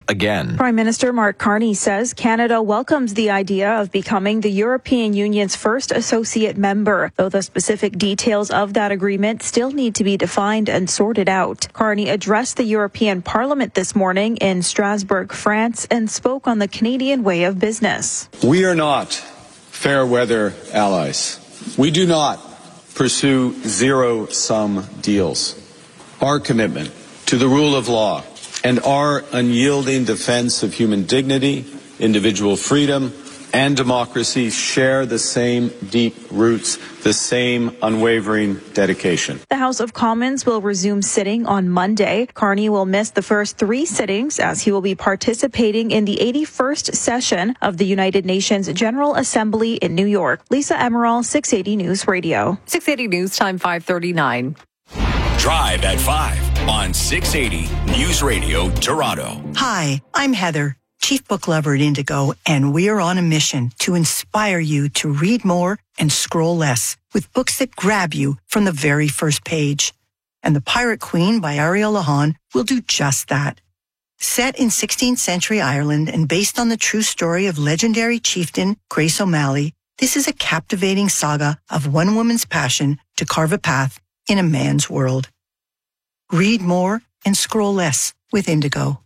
again. Prime Minister Mark Carney says Canada welcomes the idea of becoming the European Union's first associate member, though the specific details of that agreement still need to be defined and sorted out. Carney addressed the European Parliament this morning in Strasbourg, France, and spoke on the Canadian way of business. We are not fair weather allies. We do not pursue zero-sum deals. Our commitment to the rule of law and our unyielding defense of human dignity, individual freedom, and democracy share the same deep roots, the same unwavering dedication. The House of Commons will resume sitting on Monday. Carney will miss the first 3 sittings as he will be participating in the 81st session of the United Nations General Assembly in New York. Lisa Emerald, 680 News Radio. 680 News Time 5:39. Drive at 5 on 680 News Radio Toronto. Hi, I'm Heather, Chief Book Lover at Indigo, and we're on a mission to inspire you to read more and scroll less with books that grab you from the very first page. And The Pirate Queen by Ariel Lahan will do just that. Set in 16th century Ireland and based on the true story of legendary chieftain Grace O'Malley, this is a captivating saga of one woman's passion to carve a path in a man's world. Read more and scroll less with Indigo.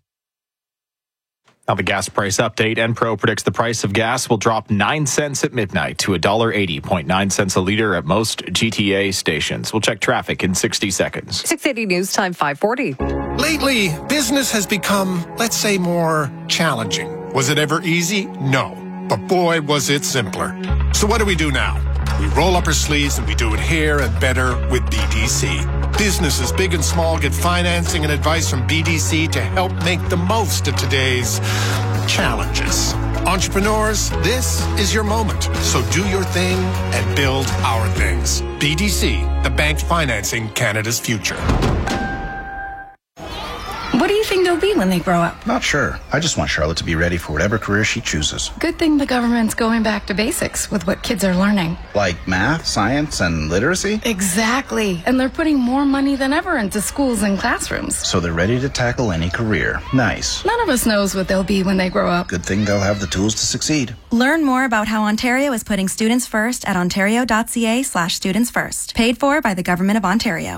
Now the gas price update. Enpro predicts the price of gas will drop 9 cents at midnight to $1.80.9 cents a liter at most GTA stations. We'll check traffic in 60 seconds. 680 News Time 5:40. Lately, business has become, let's say, more challenging. Was it ever easy? No. But boy, was it simpler. So what do we do now? We roll up our sleeves and we do it here and better with BDC. Businesses big and small get financing and advice from BDC to help make the most of today's challenges. Entrepreneurs, this is your moment. So do your thing and build our things. BDC, the bank financing Canada's future. What do you think they'll be when they grow up? Not sure. I just want Charlotte to be ready for whatever career she chooses. Good thing the government's going back to basics with what kids are learning. Like math, science, and literacy? Exactly. And they're putting more money than ever into schools and classrooms. So they're ready to tackle any career. Nice. None of us knows what they'll be when they grow up. Good thing they'll have the tools to succeed. Learn more about how Ontario is putting students first at ontario.ca/students first. Paid for by the Government of Ontario.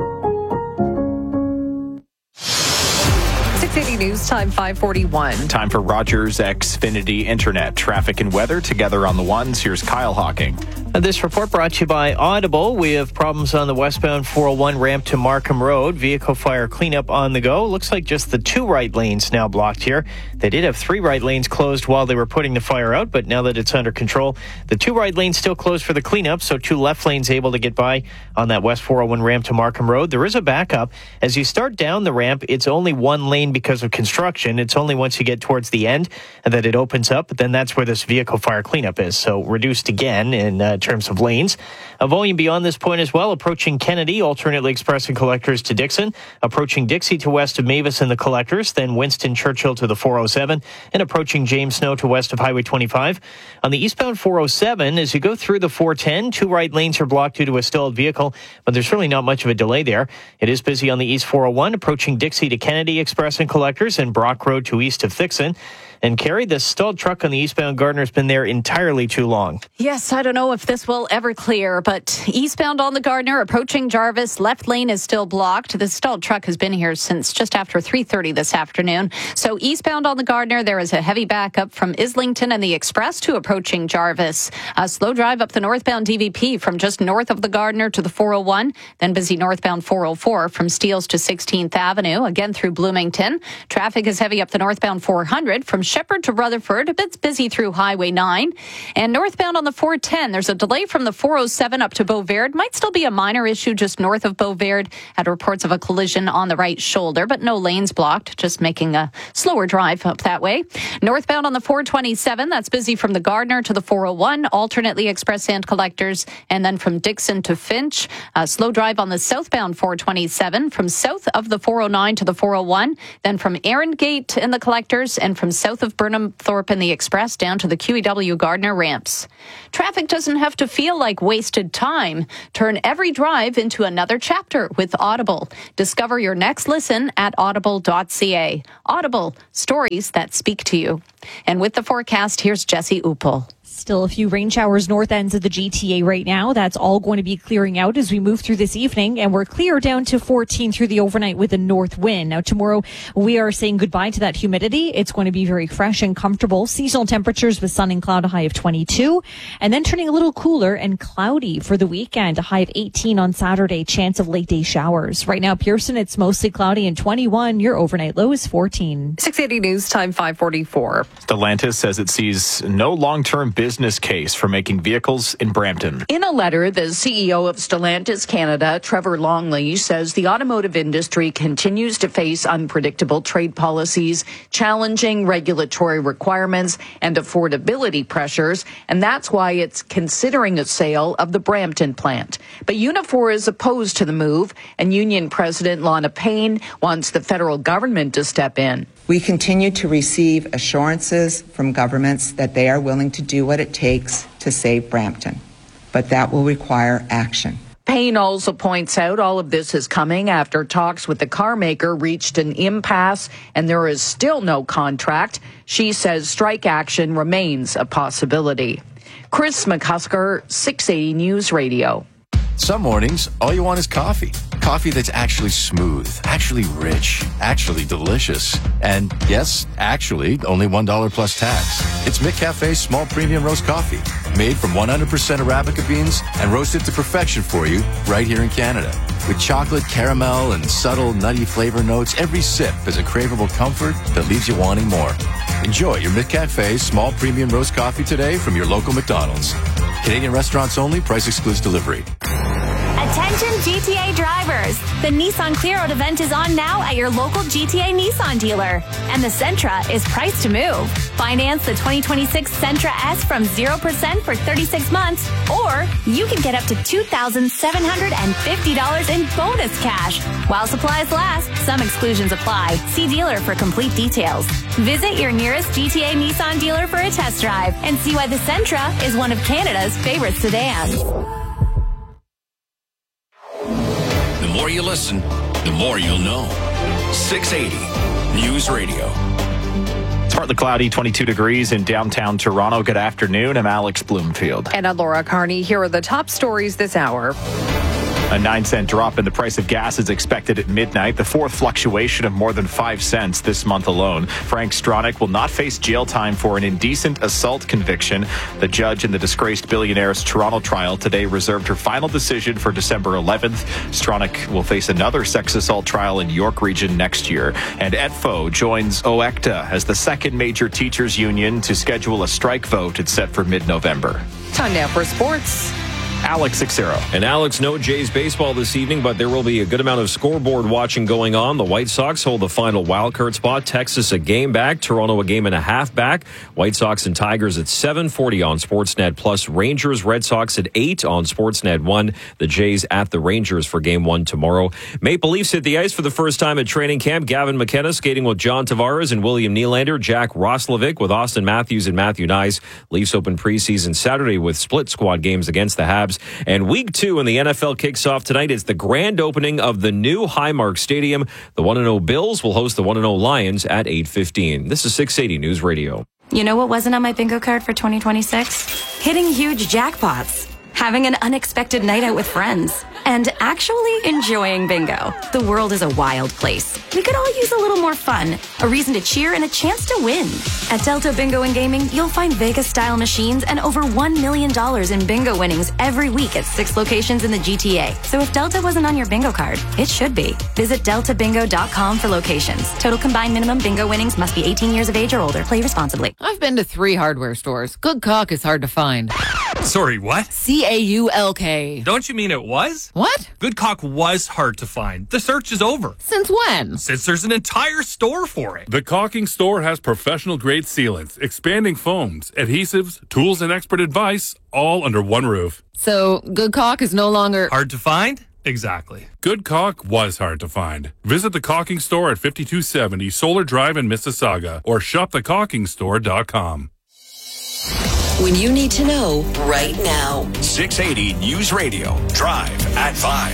680 News Time 5:41. Time for Rogers Xfinity Internet. Traffic and weather together on the ones. Here's Kyle Hawking. This report brought to you by Audible. We have problems on the westbound 401 ramp to Markham Road. Vehicle fire cleanup on the go. Looks like just the 2 right lanes now blocked here. They did have 3 right lanes closed while they were putting the fire out, but now that it's under control, the 2 right lanes still closed for the cleanup, so 2 left lanes able to get by on that west 401 ramp to Markham Road. There is a backup. As you start down the ramp, it's only 1 lane because of construction. It's only once you get towards the end that it opens up, but then that's where this vehicle fire cleanup is, so reduced again in terms of lanes. A volume beyond this point as well, approaching Kennedy, alternately expressing collectors to Dixon, approaching Dixie to west of Mavis and the collectors, then Winston Churchill to the 407, and approaching James Snow to west of Highway 25. On the eastbound 407, as you go through the 410, 2 right lanes are blocked due to a stalled vehicle, but there's really not much of a delay there. It is busy on the east 401, approaching Dixie to Kennedy, expressing collectors, and Brock Road to east of Thixon. And Carrie, the stalled truck on the eastbound Gardner has been there entirely too long. Yes, I don't know if this will ever clear, but eastbound on the Gardner, approaching Jarvis, left lane is still blocked. The stalled truck has been here since just after 3:30 this afternoon. So eastbound on the Gardner, there is a heavy backup from Islington and the Express to approaching Jarvis. A slow drive up the northbound DVP from just north of the Gardner to the 401, then busy northbound 404 from Steeles to 16th Avenue, again through Bloomington. Traffic is heavy up the northbound 400 from Shepherd to Rutherford, a bit busy through Highway 9. And northbound on the 410, there's a delay from the 407 up to Beauverde. Might still be a minor issue just north of Beauverde. Had reports of a collision on the right shoulder, but no lanes blocked, just making a slower drive up that way. Northbound on the 427, that's busy from the Gardner to the 401, alternately express and collectors, and then from Dixon to Finch. A slow drive on the southbound 427 from south of the 409 to the 401, then then from Arrogate in the collectors, and from south of Burnham Thorpe in the express down to the QEW Gardner ramps. Traffic doesn't have to feel like wasted time. Turn every drive into another chapter with Audible. Discover your next listen at audible.ca. Audible, stories that speak to you. And with the forecast, here's Jesse Uppel. Still a few rain showers north ends of the GTA right now. That's all going to be clearing out as we move through this evening, and we're clear down to 14 through the overnight with a north wind. Now tomorrow we are saying goodbye to that humidity. It's going to be very fresh and comfortable. Seasonal temperatures with sun and cloud, a high of 22, and then turning a little cooler and cloudy for the weekend, a high of 18 on Saturday, chance of late day showers. Right now Pearson, it's mostly cloudy and 21. Your overnight low is 14. 680 News Time 544. Stellantis says it sees no long-term business case for making vehicles in Brampton. In a letter, the CEO of Stellantis Canada, Trevor Longley, says the automotive industry continues to face unpredictable trade policies, challenging regulatory requirements, and affordability pressures, and that's why it's considering a sale of the Brampton plant. But Unifor is opposed to the move, and Union President Lana Payne wants the federal government to step in. We continue to receive assurances from governments that they are willing to do what it takes to save Brampton, but that will require action. Payne also points out all of this is coming after talks with the car maker reached an impasse and there is still no contract. She says strike action remains a possibility. Chris McCusker, 680 News Radio. Some mornings, all you want is coffee. Coffee that's actually smooth, actually rich, actually delicious. And yes, actually, only $1 plus tax. It's McCafe's small premium roast coffee, made from 100% Arabica beans and roasted to perfection for you right here in Canada. With chocolate, caramel, and subtle nutty flavor notes, every sip is a craveable comfort that leaves you wanting more. Enjoy your McCafe small premium roast coffee today from your local McDonald's. Canadian restaurants only. Price excludes delivery. Attention GTA drivers! The Nissan Clear Out event is on now at your local GTA Nissan dealer. And the Sentra is priced to move. Finance the 2026 Sentra S from 0% for 36 months, or you can get up to $2,750 in bonus cash. While supplies last, some exclusions apply. See dealer for complete details. Visit your nearest GTA Nissan dealer for a test drive and see why the Sentra is one of Canada's favorite sedans. The more you listen, the more you'll know. 680 News Radio. It's partly cloudy, 22 degrees in downtown Toronto. Good afternoon. I'm Alex Bloomfield. And I'm Laura Carney. Here are the top stories this hour. A 9-cent drop in the price of gas is expected at midnight, the fourth fluctuation of more than 5 cents this month alone. Frank Stronach will not face jail time for an indecent assault conviction. The judge in the disgraced billionaire's Toronto trial today reserved her final decision for December 11th. Stronach will face another sex assault trial in York Region next year. And ETFO joins OECTA as the second major teachers union to schedule a strike vote. It's set for mid-November. Time now for sports. Alex Xero. And Alex, no Jays baseball this evening, but there will be a good amount of scoreboard watching going on. The White Sox hold the final wildcard spot. Texas a game back. Toronto a game and a half back. White Sox and Tigers at 7:40 on Sportsnet Plus. Rangers, Red Sox at 8 on Sportsnet 1. The Jays at the Rangers for game 1 tomorrow. Maple Leafs hit the ice for the first time at training camp. Gavin McKenna skating with John Tavares and William Nylander. Jack Roslovic with Austin Matthews and Matthew Nyes. Leafs open preseason Saturday with split squad games against the Habs. And week 2 in the NFL kicks off tonight. It's the grand opening of the new Highmark Stadium. The 1-0 Bills will host the 1-0 Lions at 8:15. This is 680 News Radio. You know what wasn't on my bingo card for 2026? Hitting huge jackpots, having an unexpected night out with friends, and actually enjoying bingo. The world is a wild place. We could all use a little more fun, a reason to cheer, and a chance to win. At Delta Bingo and Gaming, you'll find Vegas-style machines and over $1 million in bingo winnings every week at 6 locations in the GTA. So if Delta wasn't on your bingo card, it should be. Visit deltabingo.com for locations. Total combined minimum bingo winnings must be 18 years of age or older. Play responsibly. I've been to 3 hardware stores. Good caulk is hard to find. Sorry, what? CAULK. Don't you mean it was? What? Good caulk was hard to find. The search is over. Since when? Since there's an entire store for it. The Caulking Store has professional-grade sealants, expanding foams, adhesives, tools, and expert advice, all under one roof. So, good caulk is no longer hard to find? Exactly. Good caulk was hard to find. Visit the caulking store at 5270 Solar Drive in Mississauga or shopthecaulkingstore.com. When you need to know right now. 680 News Radio. Drive at 5.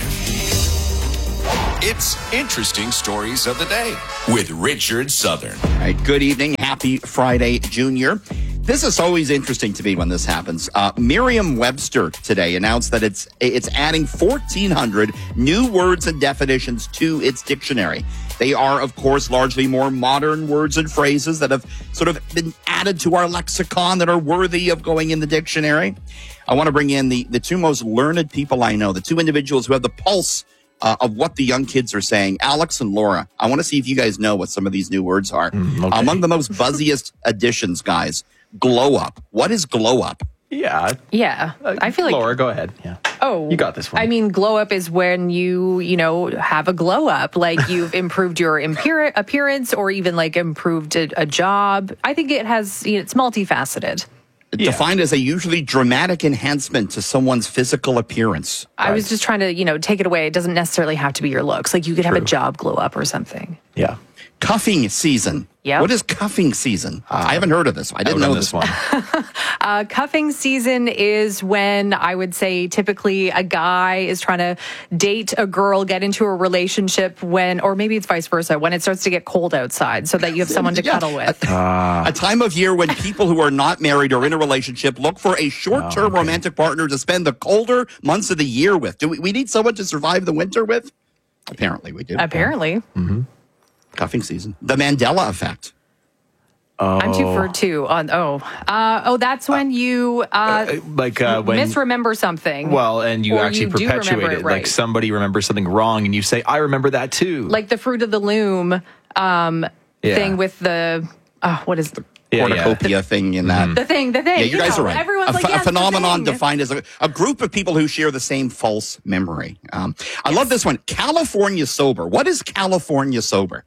It's Interesting Stories of the Day with Richard Southern. All right, good evening. Happy Friday, Junior. This is always interesting to me when this happens. Merriam-Webster today announced that it's adding 1,400 new words and definitions to its dictionary. They are, of course, largely more modern words and phrases that have sort of been added to our lexicon that are worthy of going in the dictionary. I want to bring in the two most learned people I know, the two individuals who have the pulse of what the young kids are saying. Alex and Laura, I want to see if you guys know what some of these new words are. Okay. Among the most buzziest additions, guys, glow up. What is glow up? Yeah. Yeah. I feel like Laura, go ahead. Yeah. Oh, you got this one. I mean, glow up is when you have a glow up, like you've improved your appearance or even like improved a job. I think it has, it's multifaceted. Defined as a usually dramatic enhancement to someone's physical appearance. I was just trying to, take it away. It doesn't necessarily have to be your looks. Like you could have a job glow up or something. Yeah. Cuffing season. Yep. What is cuffing season? I haven't heard of this. I didn't know this one. Cuffing season is when I would say typically a guy is trying to date a girl, get into a relationship or maybe it's vice versa, when it starts to get cold outside so that you have someone to cuddle with. A time of year when people who are not married or in a relationship look for a short-term romantic partner to spend the colder months of the year with. Do we need someone to survive the winter with? Apparently we do. Apparently. Mm-hmm. Cuffing season. The Mandela effect. I'm too for two on. That's when you when misremember something. Well, and you actually perpetuate it. Right. Like somebody remembers something wrong, and you say, "I remember that too." Like the Fruit of the Loom thing with the what is the cornucopia thing in that. The thing. Yeah, you guys are right. Everyone's a phenomenon defined as a group of people who share the same false memory. I love this one. California sober. What is California sober?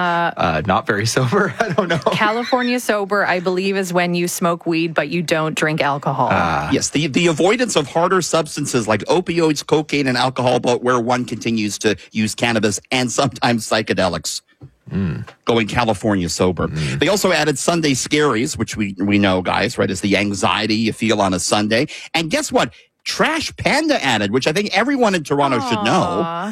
Not very sober. I don't know. California sober, I believe, is when you smoke weed but you don't drink alcohol. Yes, the avoidance of harder substances like opioids, cocaine, and alcohol, but where one continues to use cannabis and sometimes psychedelics. Going California sober. They also added Sunday scaries, which we know, guys, right, is the anxiety you feel on a Sunday. And guess what? Trash Panda added, which I think everyone in Toronto should know.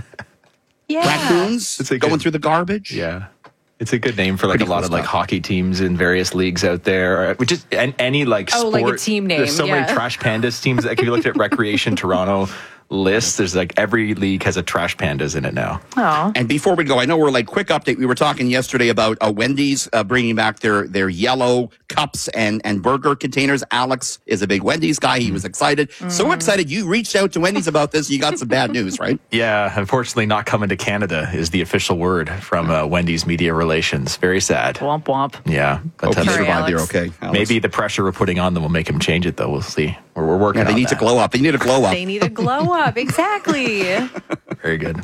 Yeah. Raccoons going through the garbage. Yeah. It's a good name for like a lot of like hockey teams in various leagues out there, which is any like sport. like a team name. There's so many Trash Pandas teams. Like if you looked at Recreation Toronto list, there's like every league has a Trash Pandas in it now. Oh. And before we go, I know we're like quick update. We were talking yesterday about Wendy's bringing back their yellow cups and burger containers. Alex is a big Wendy's guy. He was excited. So excited. You reached out to Wendy's about this. You got some bad news, right? Yeah. Unfortunately, not coming to Canada is the official word from Wendy's media relations. Very sad. Womp womp. Yeah. Hope you survived. You're okay, Alex. Maybe the pressure we're putting on them will make them change it, though. We'll see. We're working on they need that. to glow up. They need a glow up. They need a glow up. Exactly. Very good.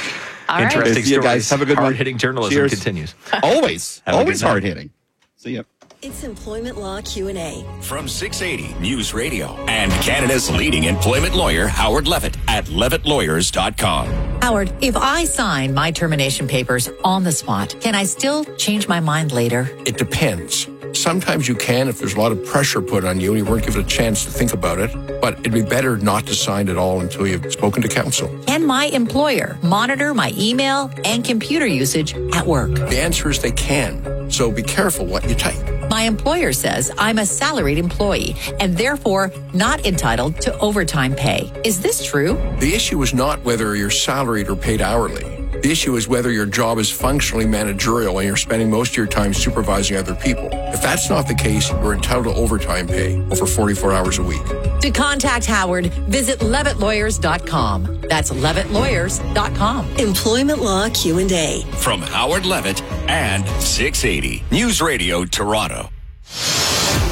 All right. Interesting See you guys. Have a good one. Hard-hitting journalism Cheers. continues. Always Have a good night. hard-hitting. See ya. It's Employment Law Q&A. From 680 News Radio and Canada's leading employment lawyer, Howard Levitt at levittlawyers.com. Howard, if I sign my termination papers on the spot, can I still change my mind later? It depends. Sometimes you can if there's a lot of pressure put on you and you weren't given a chance to think about it. But it'd be better not to sign at all until you've spoken to counsel. Can my employer monitor my email and computer usage at work? The answer is they can. So be careful what you type. My employer says I'm a salaried employee and therefore not entitled to overtime pay. Is this true? The issue is not whether you're salaried or paid hourly. The issue is whether your job is functionally managerial and you're spending most of your time supervising other people. If that's not the case, you're entitled to overtime pay over 44 hours a week. To contact Howard, visit levittlawyers.com. That's levittlawyers.com. Employment Law Q&A. From Howard Levitt and 680 News Radio Toronto.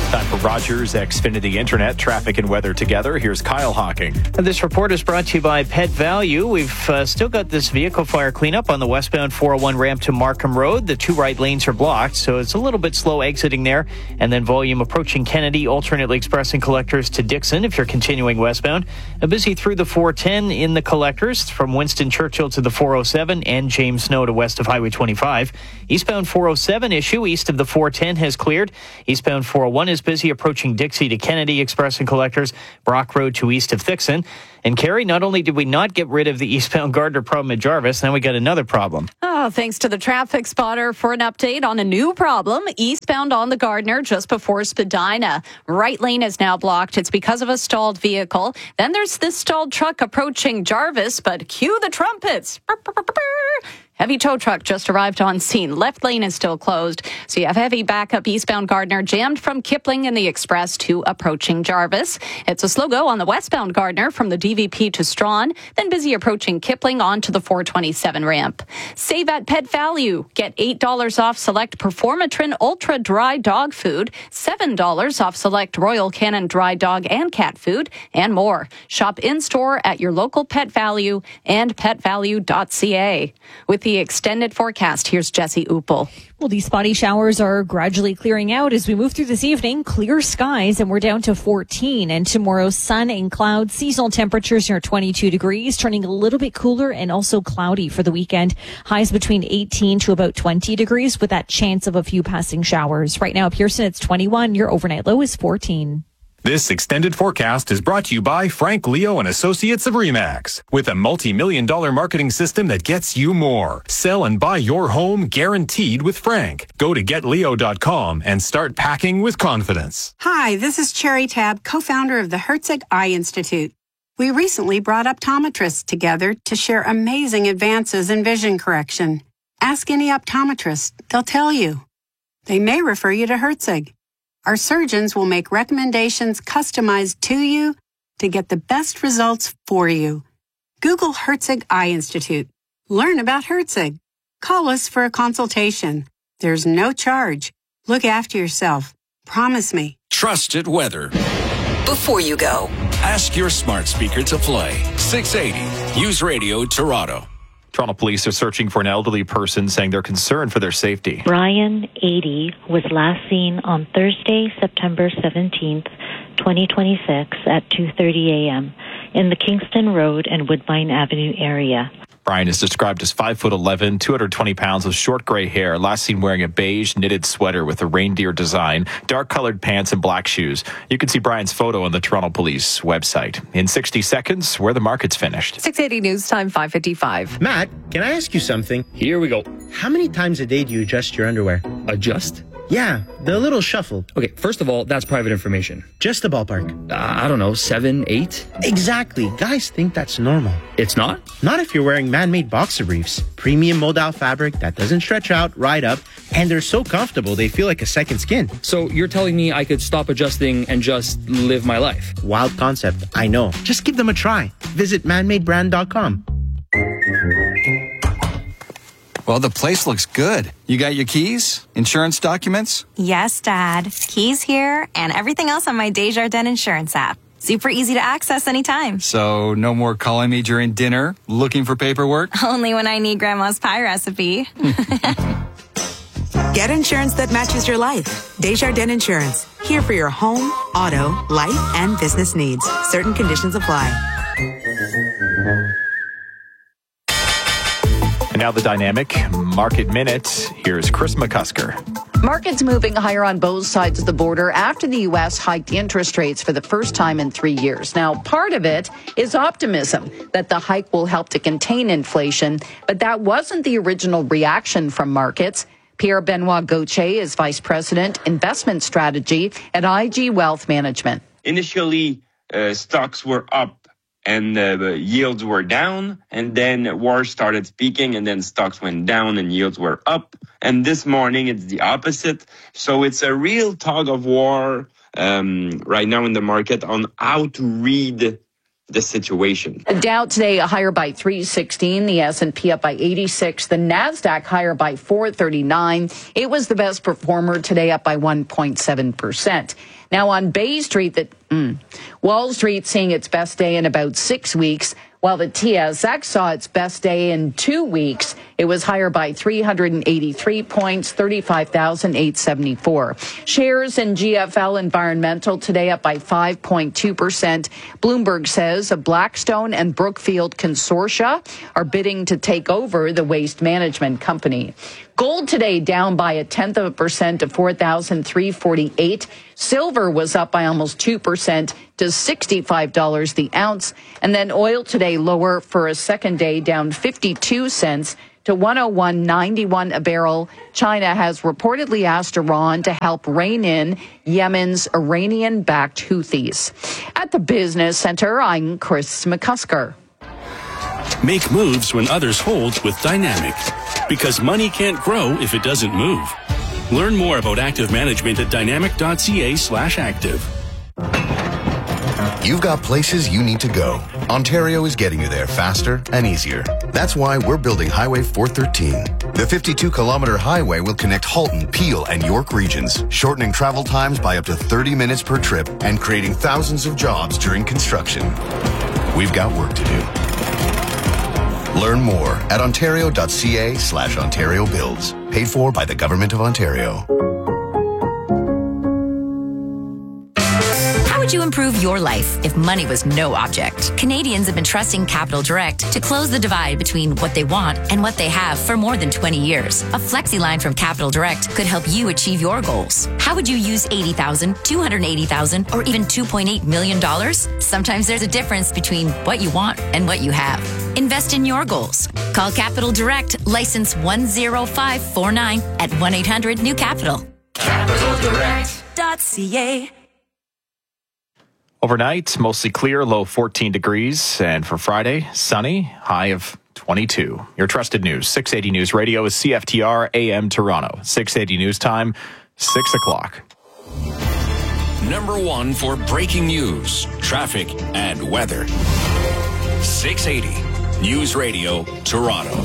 Time for Rogers Xfinity Internet, traffic and weather together. Here's Kyle Hawking. And this report is brought to you by Pet Value. We've still got this vehicle fire cleanup on the westbound 401 ramp to Markham Road. The two right lanes are blocked, so it's a little bit slow exiting there. And then volume approaching Kennedy, alternately expressing collectors to Dixon if you're continuing westbound. Busy through the 410 in the collectors from Winston Churchill to the 407 and James Snow to west of Highway 25. Eastbound 407 issue east of the 410 has cleared. Eastbound 401 is busy approaching Dixie to Kennedy, expressing collectors, Brock Road to east of Thixon. And Carrie, not only did we not get rid of the eastbound Gardner problem at Jarvis, now we got another problem. Oh, thanks to the traffic spotter for an update on a new problem. Eastbound on the Gardner just before Spadina. Right lane is now blocked. It's because of a stalled vehicle. Then there's this stalled truck approaching Jarvis, but cue the trumpets. Burr, burr, burr, burr. Heavy tow truck just arrived on scene. Left lane is still closed. So you have heavy backup eastbound Gardner jammed from Kipling and the Express to approaching Jarvis. It's a slow go on the westbound Gardner from the DVP to Strawn, then busy approaching Kipling onto the 427 ramp. Save at Pet Value. Get $8 off select Performatrin Ultra Dry Dog Food, $7 off select Royal Canin Dry Dog and Cat Food, and more. Shop in-store at your local Pet Value and petvalue.ca. With the extended forecast, here's Jesse Uppel. Well, these spotty showers are gradually clearing out as we move through this evening. Clear skies, and we're down to 14. And tomorrow, sun and clouds. Seasonal temperatures are 22 degrees, turning a little bit cooler and also cloudy for the weekend. Highs between 18 to about 20 degrees with that chance of a few passing showers. Right now at Pearson, it's 21. Your overnight low is 14. This extended forecast is brought to you by Frank Leo and Associates of RE/MAX. With a multi-million-dollar marketing system that gets you more. Sell and buy your home guaranteed with Frank. Go to getleo.com and start packing with confidence. Hi, this is Cherry Tab, co-founder of the Herzig Eye Institute. We recently brought optometrists together to share amazing advances in vision correction. Ask any optometrist, they'll tell you. They may refer you to Herzig. Our surgeons will make recommendations customized to you to get the best results for you. Google Herzig Eye Institute. Learn about Herzig. Call us for a consultation. There's no charge. Look after yourself. Promise me. Trusted weather. Before you go, Ask your smart speaker to play. 680 News Radio Toronto. Toronto police are searching for an elderly person, saying they're concerned for their safety. Brian, 80, was last seen on Thursday, September 17th, 2026 at 2:30 a.m. in the Kingston Road and Woodbine Avenue area. Brian is described as 5'11", 220 pounds with short gray hair, last seen wearing a beige knitted sweater with a reindeer design, dark-colored pants and black shoes. You can see Brian's photo on the Toronto Police website. In 60 seconds, where the market's finished. 680 News Time, 5:55. Matt, can I ask you something? Here we go. How many times a day do you adjust your underwear? Adjust? Yeah, the little shuffle. Okay, first of all, that's private information. Just a ballpark. I don't know, 7, 8? Exactly. Guys think that's normal. It's not? Not if you're wearing man-made boxer briefs. Premium modal fabric that doesn't stretch out, right up, and they're so comfortable they feel like a second skin. So you're telling me I could stop adjusting and just live my life? Wild concept, I know. Just give them a try. Visit manmadebrand.com. Well, the place looks good. You got your keys? Insurance documents? Yes, Dad. Keys here and everything else on my Desjardins Insurance app. Super easy to access anytime. So no more calling me during dinner, looking for paperwork? Only when I need Grandma's pie recipe. Get insurance that matches your life. Desjardins Insurance. Here for your home, auto, life, and business needs. Certain conditions apply. And now the dynamic market minute. Here's Chris McCusker. Markets moving higher on both sides of the border after the U.S. hiked interest rates for the first time in 3 years. Now, part of it is optimism that the hike will help to contain inflation, but that wasn't the original reaction from markets. Pierre-Benoit Gauthier is Vice President, Investment Strategy at IG Wealth Management. Initially, stocks were up and yields were down, and then war started speaking, and then stocks went down and yields were up. And this morning, it's the opposite. So it's a real tug of war right now in the market on how to read the situation. The Dow today higher by 316, the S&P up by 86, the NASDAQ higher by 439. It was the best performer today, up by 1.7%. Now on Bay Street, Wall Street seeing its best day in about 6 weeks, while the TSX saw its best day in 2 weeks. It was higher by 383 points, 35,874. Shares in GFL Environmental today up by 5.2%. Bloomberg says a Blackstone and Brookfield consortia are bidding to take over the waste management company. Gold today down by 0.1% to $4,348. Silver was up by almost 2% to $65 the ounce. And then oil today lower for a second day, down 52 cents to $101.91 a barrel. China has reportedly asked Iran to help rein in Yemen's Iranian-backed Houthis. At the Business Center, I'm Chris McCusker. Make moves when others hold with Dynamic, because money can't grow if it doesn't move. Learn more about active management at dynamic.ca/active. You've got places you need to go. Ontario is getting you there faster and easier. That's why we're building Highway 413. The 52-kilometer highway will connect Halton, Peel, and York regions, shortening travel times by up to 30 minutes per trip and creating thousands of jobs during construction. We've got work to do. Learn more at ontario.ca/Ontario Builds. Paid for by the Government of Ontario. How would you improve your life if money was no object? Canadians have been trusting Capital Direct to close the divide between what they want and what they have for more than 20 years. A flexi line from Capital Direct could help you achieve your goals. How would you use $80,000, $280,000, or even $2.8 million? Sometimes there's a difference between what you want and what you have. Invest in your goals. Call Capital Direct, license 10549 at 1-800-NEW-CAPITAL. CapitalDirect.ca. Overnight, mostly clear, low 14 degrees. And for Friday, sunny, high of 22. Your trusted news, 680 News Radio is CFTR AM Toronto. 680 News Time, 6 o'clock. Number one for breaking news, traffic, and weather. 680 News Radio Toronto.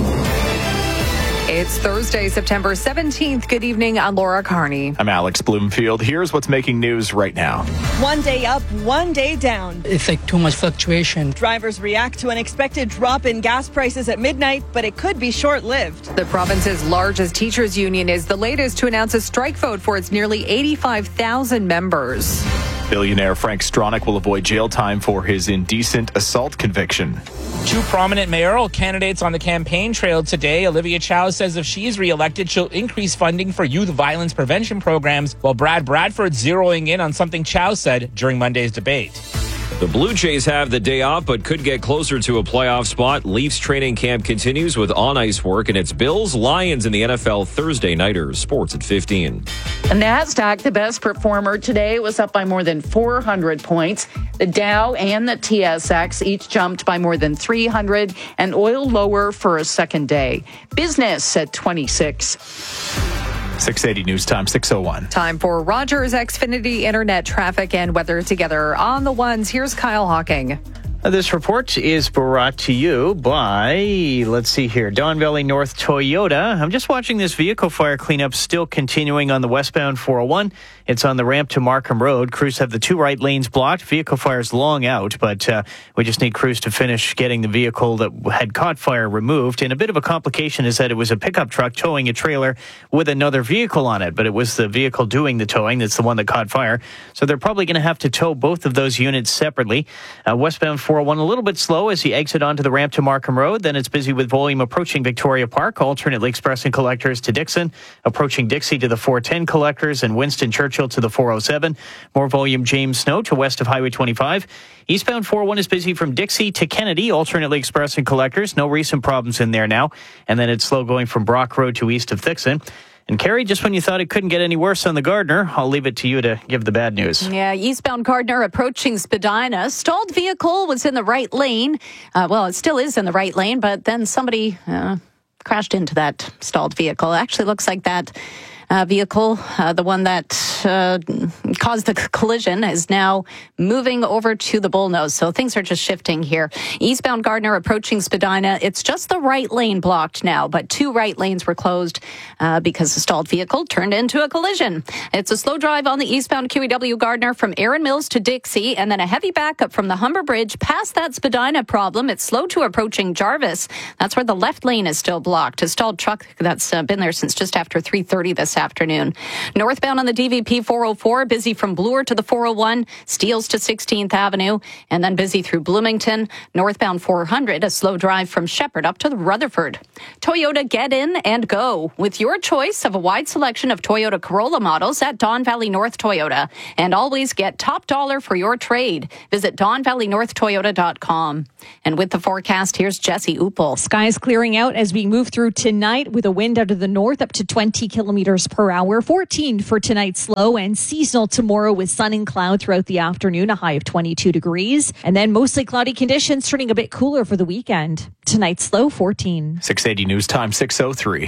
It's Thursday, September 17th. Good evening. I'm Laura Carney. I'm Alex Bloomfield. Here's what's making news right now. One day up, one day down. It's like too much fluctuation. Drivers react to an expected drop in gas prices at midnight, but it could be short-lived. The province's largest teachers union is the latest to announce a strike vote for its nearly 85,000 members. Billionaire Frank Stronach will avoid jail time for his indecent assault conviction. Two prominent mayoral candidates on the campaign trail today. Olivia Chow says if she is reelected, she'll increase funding for youth violence prevention programs, while Brad Bradford zeroing in on something Chow said during Monday's debate. The Blue Jays have the day off, but could get closer to a playoff spot. Leafs training camp continues with on-ice work, and it's Bills-Lions in the NFL Thursday nighters. Sports at 15. The NASDAQ, the best performer today, was up by more than 400 points. The Dow and the TSX each jumped by more than 300, and oil lower for a second day. Business at 26. 680 News Time, 6:01. Time for Rogers Xfinity Internet traffic and weather together on the ones. Here's Kyle Hawking. This report is brought to you by, let's see here, Don Valley North Toyota. I'm just watching this vehicle fire cleanup still continuing on the westbound 401. It's on the ramp to Markham Road. Crews have the two right lanes blocked. Vehicle fire's long out, but we just need crews to finish getting the vehicle that had caught fire removed. And a bit of a complication is that it was a pickup truck towing a trailer with another vehicle on it, but it was the vehicle doing the towing that's the one that caught fire. So they're probably going to have to tow both of those units separately. Westbound 401 a little bit slow as you exit onto the ramp to Markham Road. Then it's busy with volume approaching Victoria Park, alternately expressing collectors to Dixon, approaching Dixie to the 410 collectors, and Winston Churchill to the 407. More volume James Snow to west of Highway 25. Eastbound 401 is busy from Dixie to Kennedy, alternately expressing collectors. No recent problems in there now. And then it's slow going from Brock Road to east of Thixon. And Carrie, just when you thought it couldn't get any worse on the Gardner, I'll leave it to you to give the bad news. Yeah, eastbound Gardner approaching Spadina. Stalled vehicle was in the right lane. Well, it still is in the right lane, but then somebody crashed into that stalled vehicle. It actually looks like that vehicle, the one that caused the collision is now moving over to the Bullnose. So things are just shifting here. Eastbound Gardner approaching Spadina. It's just the right lane blocked now, but 2 right lanes were closed because the stalled vehicle turned into a collision. It's a slow drive on the eastbound QEW Gardner from Erin Mills to Dixie, and then a heavy backup from the Humber Bridge past that Spadina problem. It's slow to approaching Jarvis. That's where the left lane is still blocked. A stalled truck that's been there since just after 3:30 this afternoon. Northbound on the DVP 404, busy from Bloor to the 401, Steeles to 16th Avenue, and then busy through Bloomington. Northbound 400, a slow drive from Shepherd up to Rutherford. Toyota, get in and go with your choice of a wide selection of Toyota Corolla models at Don Valley North Toyota. And always get top dollar for your trade. Visit DonValleyNorthToyota.com. And with the forecast, here's Jesse Uppel. Skies clearing out as we move through tonight with a wind out of the north up to 20 kilometers per hour. 14 for tonight's low, and seasonal tomorrow with sun and cloud throughout the afternoon, a high of 22 degrees. And then mostly cloudy conditions, turning a bit cooler for the weekend. Tonight's low, 14. 680 News Time, 6:03.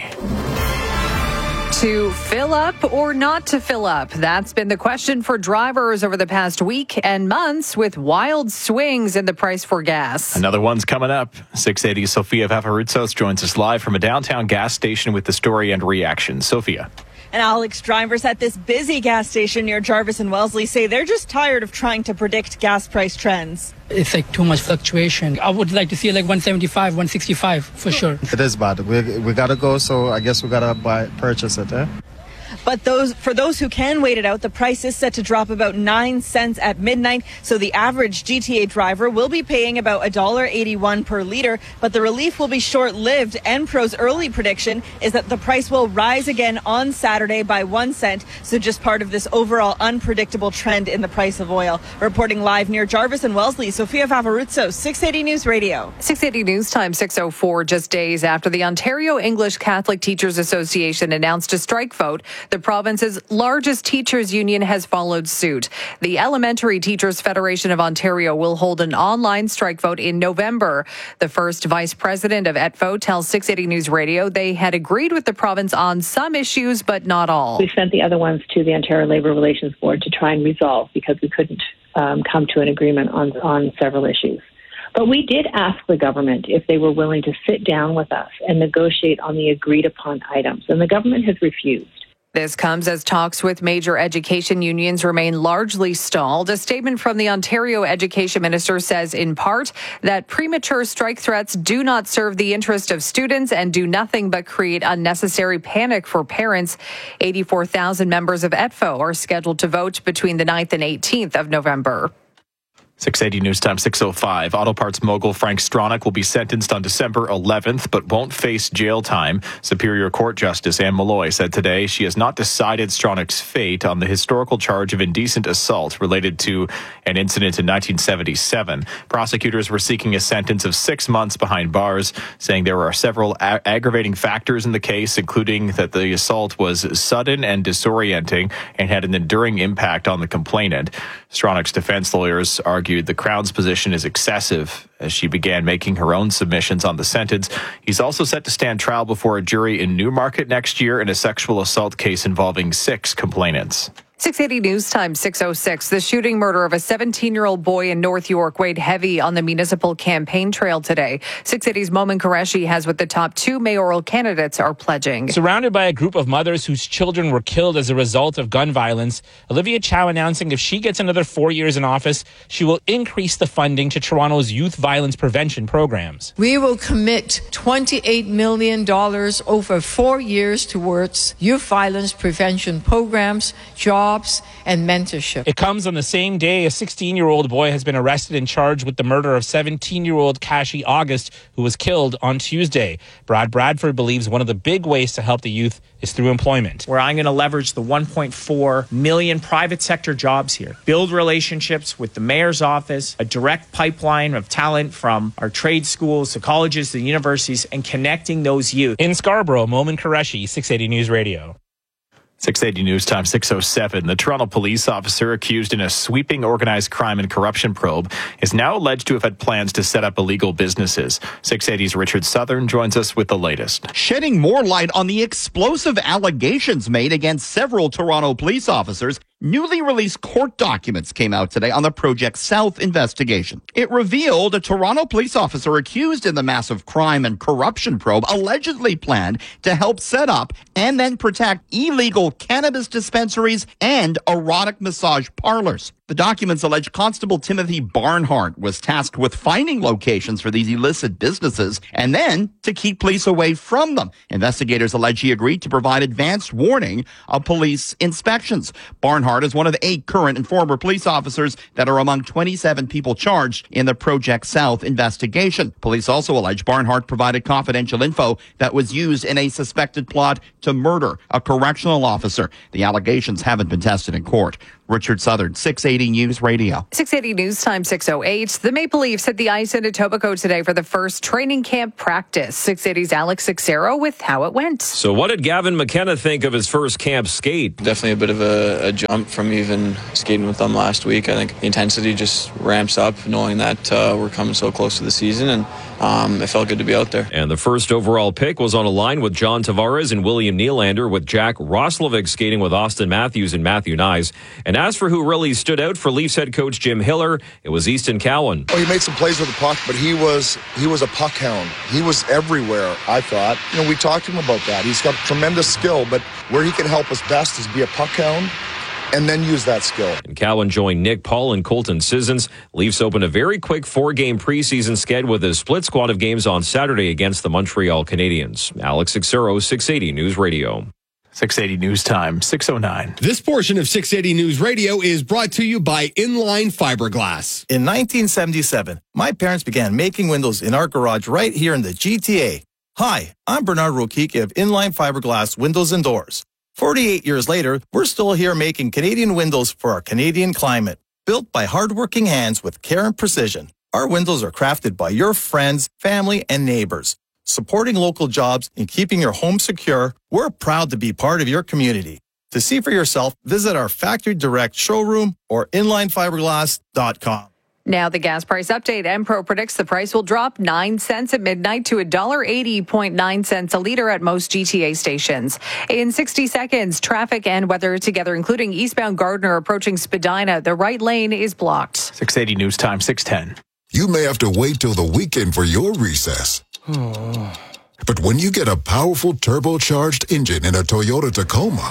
To fill up or not to fill up? That's been the question for drivers over the past week and months, with wild swings in the price for gas. Another one's coming up. 680 Sophia Vavarutsos joins us live from a downtown gas station with the story and reaction. Sophia. And Alex, drivers at this busy gas station near Jarvis and Wellesley say they're just tired of trying to predict gas price trends. It's like too much fluctuation. I would like to see like 175, 165 for sure. It is bad. We got to go, so I guess we got to purchase it, eh? But for those who can wait it out, the price is set to drop about 9 cents at midnight. So the average GTA driver will be paying about $1.81 per liter. But the relief will be short-lived. Enpro's early prediction is that the price will rise again on Saturday by 1 cent. So just part of this overall unpredictable trend in the price of oil. Reporting live near Jarvis and Wellesley, Sophia Vavarutsos, 680 News Radio. 680 News Time, 6:04, just days after the Ontario English Catholic Teachers Association announced a strike vote. The province's largest teachers union has followed suit. The Elementary Teachers Federation of Ontario will hold an online strike vote in November. The first vice president of ETFO tells 680 News Radio they had agreed with the province on some issues, but not all. We sent the other ones to the Ontario Labour Relations Board to try and resolve because we couldn't come to an agreement on several issues. But we did ask the government if they were willing to sit down with us and negotiate on the agreed upon items, and the government has refused. This comes as talks with major education unions remain largely stalled. A statement from the Ontario Education Minister says, in part, that premature strike threats do not serve the interest of students and do nothing but create unnecessary panic for parents. 84,000 members of ETFO are scheduled to vote between the 9th and 18th of November. 680 News Time, 6:05. Auto parts mogul Frank Stronach will be sentenced on December 11th, but won't face jail time. Superior Court Justice Anne Malloy said today she has not decided Stronach's fate on the historical charge of indecent assault related to an incident in 1977. Prosecutors were seeking a sentence of 6 months behind bars, saying there are several aggravating factors in the case, including that the assault was sudden and disorienting and had an enduring impact on the complainant. Stronach's defense lawyers argued the Crown's position is excessive as she began making her own submissions on the sentence. He's also set to stand trial before a jury in Newmarket next year in a sexual assault case involving 6 complainants. 680 News Time, 6:06. The shooting murder of a 17-year-old boy in North York weighed heavy on the municipal campaign trail today. 680's Momin Qureshi has what the top 2 mayoral candidates are pledging. Surrounded by a group of mothers whose children were killed as a result of gun violence, Olivia Chow announcing if she gets another 4 years in office, she will increase the funding to Toronto's youth violence prevention programs. We will commit $28 million over 4 years towards youth violence prevention programs, jobs, and mentorship. It comes on the same day a 16-year-old boy has been arrested and charged with the murder of 17-year-old Kashi August, who was killed on Tuesday. Brad Bradford believes one of the big ways to help the youth is through employment. Where I'm going to leverage the 1.4 million private sector jobs here, build relationships with the mayor's office, a direct pipeline of talent from our trade schools to colleges to universities, and connecting those youth. In Scarborough, Momin Qureshi, 680 News Radio. 680 News Time, 6:07. The Toronto police officer accused in a sweeping organized crime and corruption probe is now alleged to have had plans to set up illegal businesses. 680's Richard Southern joins us with the latest. Shedding more light on the explosive allegations made against several Toronto police officers, Newly released court documents came out today on the Project South investigation. It revealed a Toronto police officer accused in the massive crime and corruption probe allegedly planned to help set up and then protect illegal cannabis dispensaries and erotic massage parlors. The documents allege Constable Timothy Barnhart was tasked with finding locations for these illicit businesses and then to keep police away from them. Investigators allege he agreed to provide advanced warning of police inspections. Barnhart is one of 8 current and former police officers that are among 27 people charged in the Project South investigation. Police also allege Barnhart provided confidential info that was used in a suspected plot to murder a correctional officer. The allegations haven't been tested in court. Richard Southern, 680 News Radio. 680 News Time 6:08. The Maple Leafs hit the ice in Etobicoke today for the first training camp practice. 680's Alex Sixero with how it went. So what did Gavin McKenna think of his first camp skate? Definitely a bit of a jump from even skating with them last week. I think the intensity just ramps up knowing that we're coming so close to the season, and it felt good to be out there. And the first overall pick was on a line with John Tavares and William Nylander, with Jack Roslovic skating with Austin Matthews and Matthew Nyes. And as for who really stood out for Leafs head coach Jim Hiller, it was Easton Cowan. He made some plays with the puck, but he was a puck hound. He was everywhere, I thought. We talked to him about that. He's got tremendous skill, but where he can help us best is be a puck hound and then use that skill. And Cowan joined Nick Paul and Colton Sissons. Leafs opened a very quick 4-game preseason sked with a split squad of games on Saturday against the Montreal Canadiens. Alex Sixero, 680 News Radio. 680 News Time, 6:09. This portion of 680 News Radio is brought to you by Inline Fiberglass. In 1977, my parents began making windows in our garage right here in the GTA. Hi, I'm Bernard Rokicki of Inline Fiberglass Windows and Doors. 48 years later, we're still here making Canadian windows for our Canadian climate. Built by hardworking hands with care and precision, our windows are crafted by your friends, family, and neighbors. Supporting local jobs and keeping your home secure, we're proud to be part of your community. To see for yourself, visit our Factory Direct showroom or inlinefiberglass.com. Now the gas price update. Enpro predicts the price will drop 9 cents at midnight to $1.80.9 a liter at most GTA stations. In 60 seconds, traffic and weather together, including eastbound Gardner approaching Spadina. The right lane is blocked. 680 News Time, 610. You may have to wait till the weekend for your recess. But when you get a powerful turbocharged engine in a Toyota Tacoma,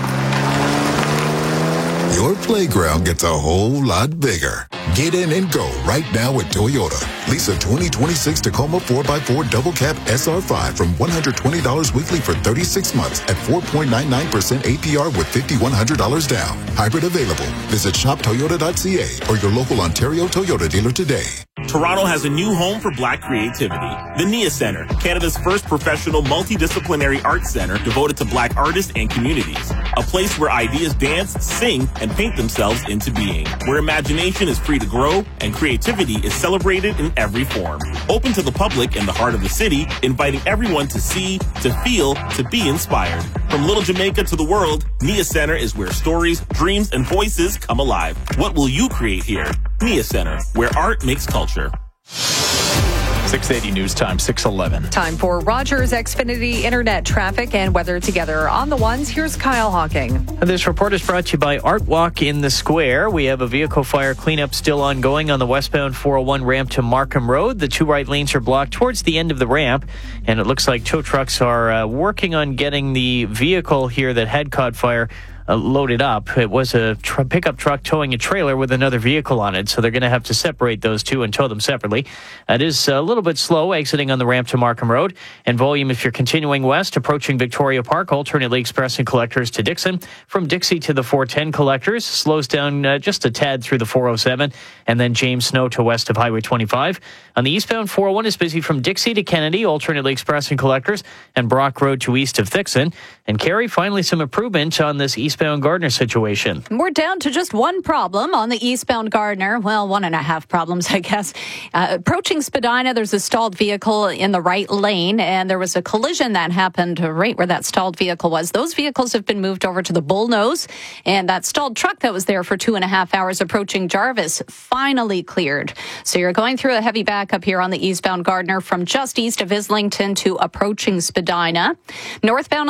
your playground gets a whole lot bigger. Get in and go right now at Toyota. Lease a 2026 Tacoma 4x4 Double Cab SR5 from $120 weekly for 36 months at 4.99% APR with $5,100 down. Hybrid available. Visit shoptoyota.ca or your local Ontario Toyota dealer today. Toronto has a new home for Black creativity. The NIA Centre, Canada's first professional multidisciplinary arts center devoted to Black artists and communities. A place where ideas dance, sing, and paint themselves into being. Where imagination is free to grow and creativity is celebrated in every form. Open to the public in the heart of the city, inviting everyone to see, to feel, to be inspired. From Little Jamaica to the world, NIA Centre is where stories, dreams, and voices come alive. What will you create here? NIA Centre, where art makes culture. 680 News Time, 611. Time for Rogers Xfinity Internet traffic and weather together. On the ones, here's Kyle Hawking. This report is brought to you by Art Walk in the Square. We have a vehicle fire cleanup still ongoing on the westbound 401 ramp to Markham Road. The 2 right lanes are blocked towards the end of the ramp, and it looks like tow trucks are working on getting the vehicle here that had caught fire loaded up. It was a pickup truck towing a trailer with another vehicle on it, so they're going to have to separate those two and tow them separately. It is a little bit slow exiting on the ramp to Markham Road, and volume if you're continuing west, approaching Victoria Park, alternately expressing collectors to Dixon. From Dixie to the 410 collectors, slows down just a tad through the 407, and then James Snow to west of Highway 25. On the eastbound 401 is busy from Dixie to Kennedy, alternately expressing collectors, and Brock Road to east of Thixon. And Carrie, finally some improvement on this eastbound Gardner situation. We're down to just one problem on the eastbound Gardner. Well, 1.5 problems, I guess. Approaching Spadina, there's a stalled vehicle in the right lane, and there was a collision that happened right where that stalled vehicle was. Those vehicles have been moved over to the Bullnose, and that stalled truck that was there for 2.5 hours approaching Jarvis finally cleared. So you're going through a heavy backup here on the eastbound Gardner from just east of Islington to approaching Spadina. Northbound on the Don Valley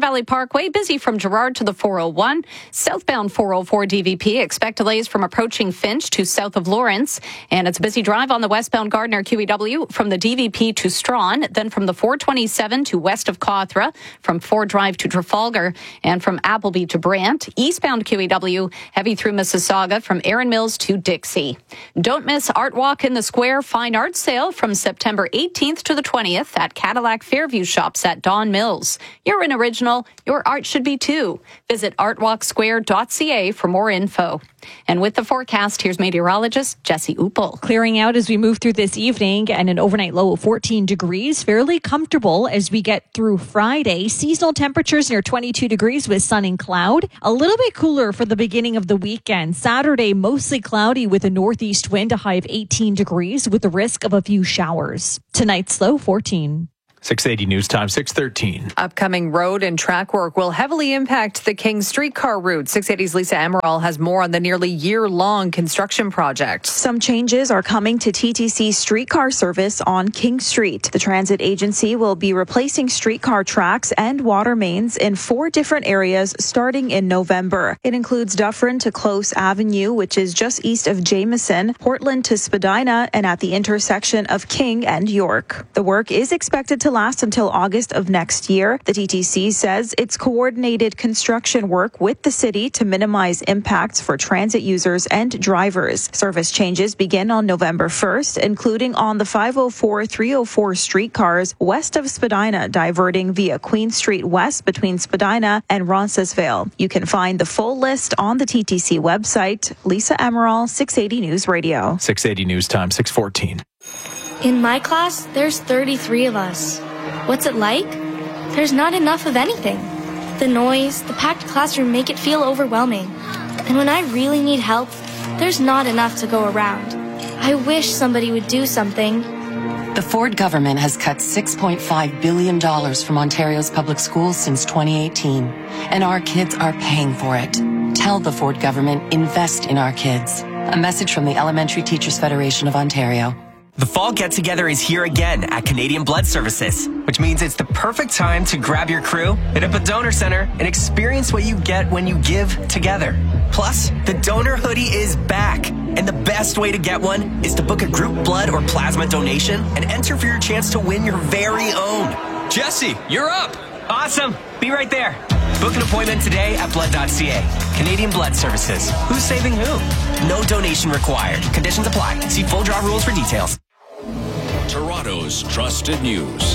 Valley Parkway, busy from Girard to the 401. Southbound 404 DVP, expect delays from approaching Finch to south of Lawrence. And it's a busy drive on the westbound Gardner QEW from the DVP to Strawn, then from the 427 to west of Cawthra, from Ford Drive to Trafalgar, and from Appleby to Brant. Eastbound QEW, heavy through Mississauga from Erin Mills to Dixie. Don't miss Art Walk in the Square Fine Art Sale from September 18th to the 20th at Cadillac Fairview Shops at Don Mills. You're an original. Your art should be too. Visit artwalksquare.ca for more info. And with the forecast, here's meteorologist Jesse Uppel. Clearing out as we move through this evening and an overnight low of 14 degrees. Fairly comfortable as we get through Friday. Seasonal temperatures near 22 degrees with sun and cloud. A little bit cooler for the beginning of the weekend. Saturday, mostly cloudy with a northeast wind, a high of 18 degrees with the risk of a few showers. Tonight's low 14. 680 News Time, 6:13. Upcoming road and track work will heavily impact the King streetcar route. 680's Lisa Emerald has more on the nearly year-long construction project. Some changes are coming to TTC streetcar service on King Street. The transit agency will be replacing streetcar tracks and water mains in 4 different areas starting in November. It includes Dufferin to Close Avenue, which is just east of Jameson, Portland to Spadina, and at the intersection of King and York. The work is expected to last until August of next year. The TTC says it's coordinated construction work with the city to minimize impacts for transit users and drivers. Service changes begin on November 1st, including on the 504-304 streetcars west of Spadina, diverting via Queen Street West between Spadina and Roncesvalles. You can find the full list on the TTC website. Lisa Emerald, 680 News Radio. 680 News Time, 6:14. In my class, there's 33 of us. What's it like? There's not enough of anything. The noise, the packed classroom make it feel overwhelming. And when I really need help, there's not enough to go around. I wish somebody would do something. The Ford government has cut $6.5 billion from Ontario's public schools since 2018, and our kids are paying for it. Tell the Ford government, invest in our kids. A message from the Elementary Teachers Federation of Ontario. The fall get-together is here again at Canadian Blood Services, which means it's the perfect time to grab your crew, hit up a donor center, and experience what you get when you give together. Plus, the donor hoodie is back, and the best way to get one is to book a group blood or plasma donation and enter for your chance to win your very own. Jesse, you're up! Awesome! Be right there. Book an appointment today at blood.ca. Canadian Blood Services. Who's saving who? No donation required. Conditions apply. See full draw rules for details. Toronto's trusted news.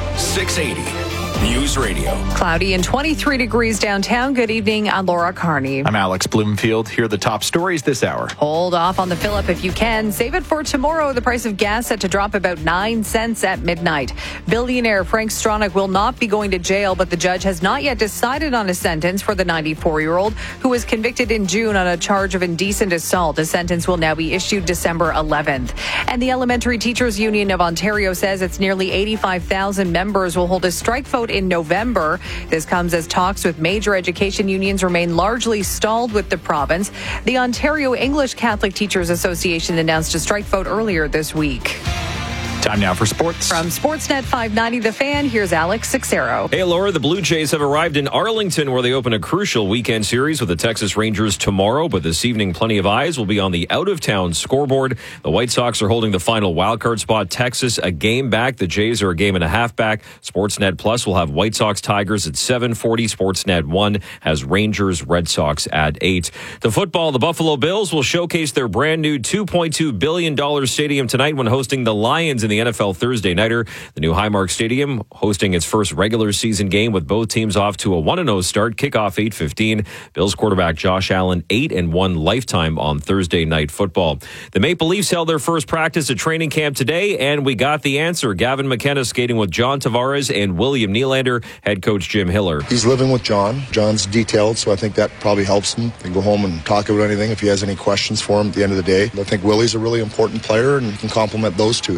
680 News Radio. Cloudy and 23 degrees downtown. Good evening. I'm Laura Carney. I'm Alex Bloomfield. Here are the top stories this hour. Hold off on the fill-up if you can. Save it for tomorrow. The price of gas set to drop about 9 cents at midnight. Billionaire Frank Stronach will not be going to jail, but the judge has not yet decided on a sentence for the 94-year-old who was convicted in June on a charge of indecent assault. A sentence will now be issued December 11th. And the Elementary Teachers Union of Ontario says its nearly 85,000 members will hold a strike vote in November. This comes as talks with major education unions remain largely stalled with the province. The Ontario English Catholic Teachers Association announced a strike vote earlier this week. Time now for sports. From Sportsnet 590 The Fan, here's Alex Sixero. Hey, Laura, the Blue Jays have arrived in Arlington where they open a crucial weekend series with the Texas Rangers tomorrow. But this evening, plenty of eyes will be on the out-of-town scoreboard. The White Sox are holding the final wildcard spot. Texas a game back. The Jays are a game and a half back. Sportsnet Plus will have White Sox Tigers at 7:40. Sportsnet 1 has Rangers Red Sox at 8. The football, the Buffalo Bills will showcase their brand new $2.2 billion stadium tonight when hosting the Lions in the NFL Thursday Nighter. The new Highmark Stadium hosting its first regular season game with both teams off to a 1-0 start. Kickoff 8:15. Bills quarterback Josh Allen 8-1 lifetime on Thursday Night Football. The Maple Leafs held their first practice at training camp today, and we got the answer. Gavin McKenna skating with John Tavares and William Nylander. Head coach Jim Hiller. He's living with John. John's detailed, so I think that probably helps him. He can go home and talk about anything if he has any questions for him at the end of the day. I think Willie's a really important player and can complement those two as well.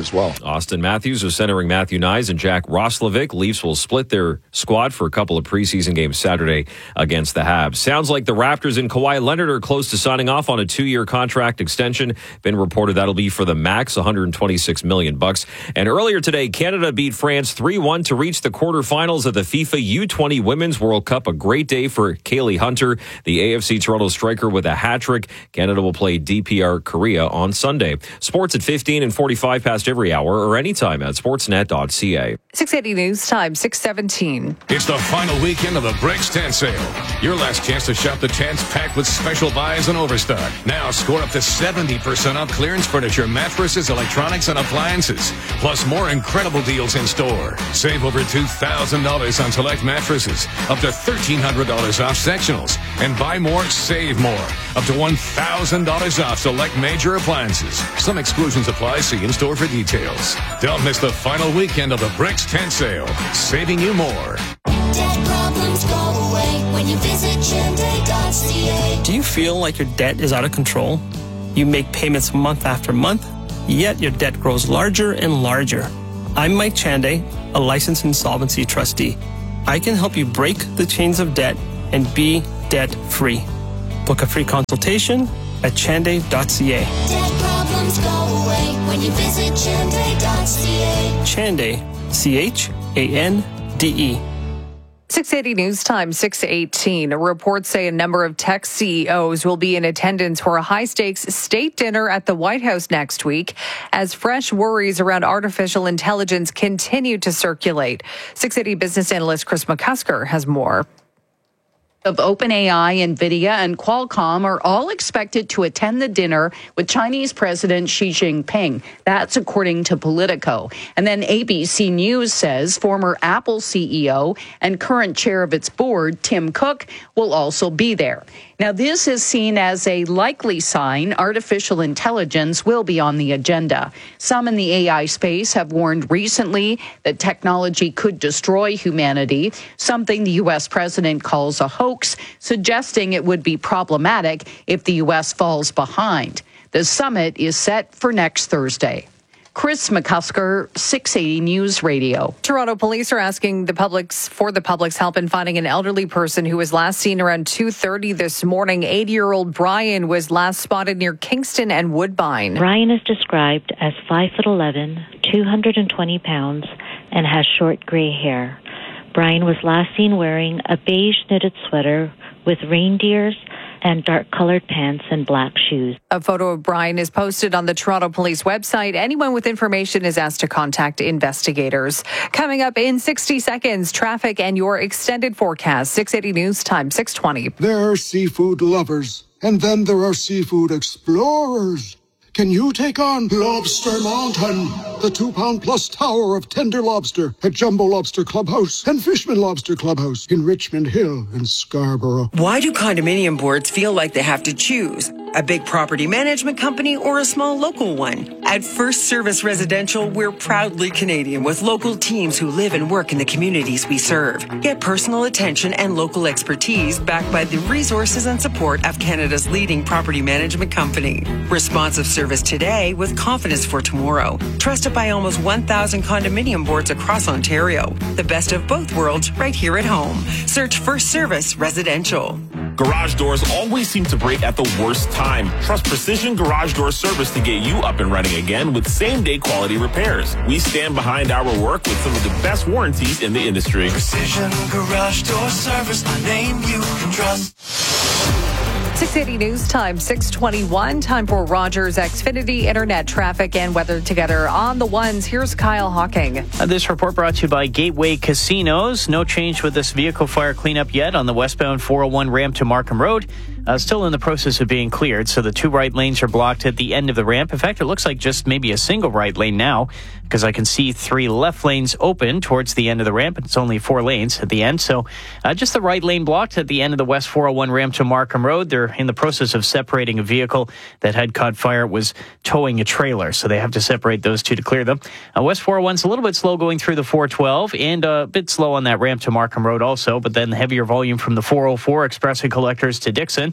Austin Matthews is centering Matthew Nyes and Jack Roslovic. Leafs will split their squad for a couple of preseason games Saturday against the Habs. Sounds like the Raptors and Kawhi Leonard are close to signing off on a 2-year contract extension. Been reported that'll be for the max, $126 million. And earlier today, Canada beat France 3-1 to reach the quarterfinals of the FIFA U20 Women's World Cup. A great day for Kaylee Hunter, the AFC Toronto striker, with a hat-trick. Canada will play DPR Korea on Sunday. Sports at 15 and 45 past every hour or anytime at sportsnet.ca. 680 News Time, 6:17. It's the final weekend of the Bricks Tent Sale. Your last chance to shop the tents packed with special buys and overstock. Now score up to 70% off clearance furniture, mattresses, electronics, and appliances. Plus more incredible deals in store. Save over $2,000 on select mattresses. Up to $1,300 off sectionals. And buy more, save more. Up to $1,000 off select major appliances. Some exclusions apply. See in-store for details. Don't miss the final weekend of the Bricks Tent Sale. Saving you more. Debt problems go away when you visit Chande.ca. Do you feel like your debt is out of control? You make payments month after month, yet your debt grows larger and larger. I'm Mike Chande, a licensed insolvency trustee. I can help you break the chains of debt and be debt-free. Book a free consultation at Chande.ca. Debt problems go away when you visit Chande.ca. Chande, C-H-A-N-D-E. 680 News Time, 6:18. Reports say a number of tech CEOs will be in attendance for a high-stakes state dinner at the White House next week as fresh worries around artificial intelligence continue to circulate. 680 business analyst Chris McCusker has more. Of OpenAI, NVIDIA, and Qualcomm are all expected to attend the dinner with Chinese President Xi Jinping. That's according to Politico. And then ABC News says former Apple CEO and current chair of its board, Tim Cook, will also be there. Now, this is seen as a likely sign artificial intelligence will be on the agenda. Some in the AI space have warned recently that technology could destroy humanity, something the U.S. president calls a hoax, suggesting it would be problematic if the U.S. falls behind. The summit is set for next Thursday. Chris McCusker, 680 News Radio. Toronto police are asking for the public's help in finding an elderly person who was last seen around 2:30 this morning. 80-year-old Brian was last spotted near Kingston and Woodbine. Brian is described as 5'11", 220 pounds, and has short gray hair. Brian was last seen wearing a beige knitted sweater with reindeers and dark-colored pants and black shoes. A photo of Brian is posted on the Toronto Police website. Anyone with information is asked to contact investigators. Coming up in 60 seconds, traffic and your extended forecast. 680 News Time, 620. There are seafood lovers, and then there are seafood explorers. Can you take on Lobster Mountain, the 2-pound-plus tower of tender lobster at Jumbo Lobster Clubhouse and Fishman Lobster Clubhouse in Richmond Hill and Scarborough? Why do condominium boards feel like they have to choose? A big property management company or a small local one? At First Service Residential, we're proudly Canadian with local teams who live and work in the communities we serve. Get personal attention and local expertise backed by the resources and support of Canada's leading property management company. Responsive service today with confidence for tomorrow. Trusted by almost 1,000 condominium boards across Ontario. The best of both worlds right here at home. Search First Service Residential. Garage doors always seem to break at the worst time. Trust Precision Garage Door Service to get you up and running again with same-day quality repairs. We stand behind our work with some of the best warranties in the industry. Precision Garage Door Service, a name you can trust. 680 News Time, 621. Time for Rogers Xfinity Internet traffic and weather together on the ones. Here's Kyle Hawking. This report brought to you by Gateway Casinos. No change with this vehicle fire cleanup yet on the westbound 401 ramp to Markham Road. Still in the process of being cleared, so the 2 right lanes are blocked at the end of the ramp. In fact, it looks like just maybe a single right lane now, because I can see 3 left lanes open towards the end of the ramp, and it's only 4 lanes at the end. So just the right lane blocked at the end of the West 401 ramp to Markham Road. They're in the process of separating a vehicle that had caught fire. It was towing a trailer, so they have to separate those 2 to clear them. West 401's a little bit slow going through the 412, and a bit slow on that ramp to Markham Road also, but then heavier volume from the 404 Express and Collectors to Dixon.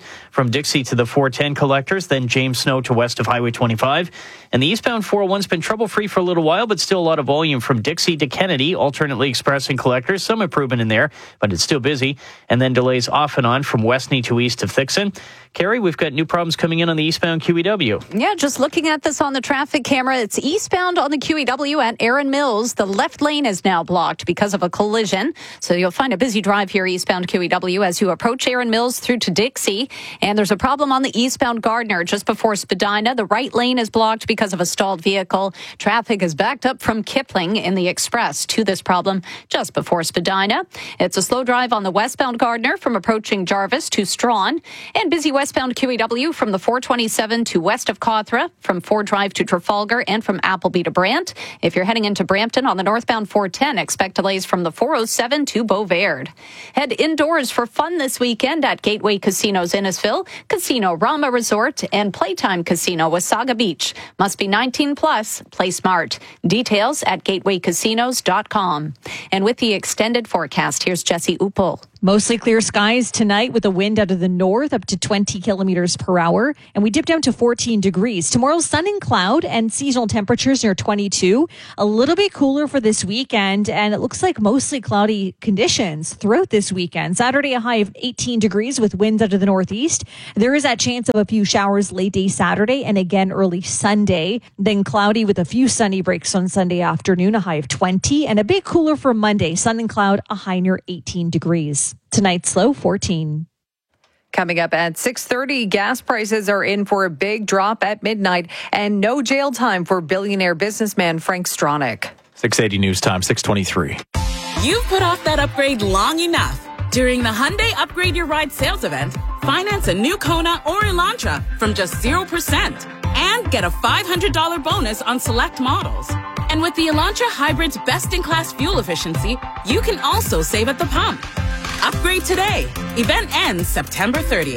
from Dixie to the 410 collectors, then James Snow to west of Highway 25. And the eastbound 401's been trouble-free for a little while, but still a lot of volume from Dixie to Kennedy, alternately expressing collectors. Some improvement in there, but it's still busy. And then delays off and on from Westney to east of Thixon. Carrie, we've got new problems coming in on the eastbound QEW. Yeah, just looking at this on the traffic camera, it's eastbound on the QEW at Erin Mills. The left lane is now blocked because of a collision. So you'll find a busy drive here eastbound QEW as you approach Erin Mills through to Dixie. And there's a problem on the eastbound Gardner just before Spadina. The right lane is blocked because of a stalled vehicle. Traffic is backed up from Kipling in the express to this problem just before Spadina. It's a slow drive on the westbound Gardner from approaching Jarvis to Strawn, and busy westbound QEW from the 427 to west of Cawthra, from Ford Drive to Trafalgar, and from Appleby to Brant. If you're heading into Brampton on the northbound 410, expect delays from the 407 to Beauvais. Head indoors for fun this weekend at Gateway Casinos Innisfil, Casino Rama Resort, and Playtime Casino Wasaga Beach. Must be 19 plus. Play smart. Details at gatewaycasinos.com. And with the extended forecast, here's Jesse Uppel. Mostly clear skies tonight with a wind out of the north up to 20 kilometers per hour. And we dip down to 14 degrees. Tomorrow, sun and cloud and seasonal temperatures near 22. A little bit cooler for this weekend. And it looks like mostly cloudy conditions throughout this weekend. Saturday, a high of 18 degrees with winds out of the northeast. There is that chance of a few showers late day Saturday and again early Sunday. Then cloudy with a few sunny breaks on Sunday afternoon, a high of 20. And a bit cooler for Monday, sun and cloud, a high near 18 degrees. Tonight's low 14. Coming up at 6:30, gas prices are in for a big drop at midnight and no jail time for billionaire businessman Frank Stronach. 680 News Time, 623. You've put off that upgrade long enough. During the Hyundai Upgrade Your Ride sales event, finance a new Kona or Elantra from just 0% and get a $500 bonus on select models. And with the Elantra Hybrid's best-in-class fuel efficiency, you can also save at the pump. Upgrade today. Event ends September